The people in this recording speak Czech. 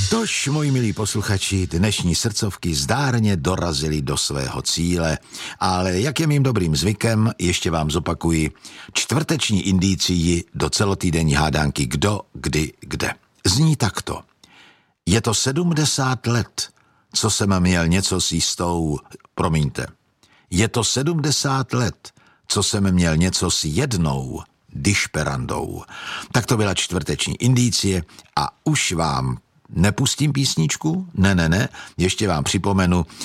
Tož, moji milí posluchači, dnešní srdcovky zdárně dorazily do svého cíle, ale jak je mým dobrým zvykem, ještě vám zopakuji čtvrteční indicii do celotýdenní hádánky Kdo, kdy, kde. Zní takto. Je to 70 let, co jsem měl něco s jistou, je to 70 let, co jsem měl něco s jednou dišperandou. Tak to byla čtvrteční indicie a už vám nepustím písničku? Ne, ještě vám připomenu,